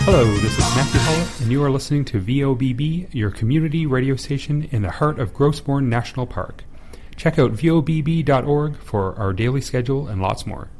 Hello, this is Matthew Hollett, and you are listening to VOBB, your community radio station in the heart of Grossmorn National Park. Check out vobb.org for our daily schedule and lots more.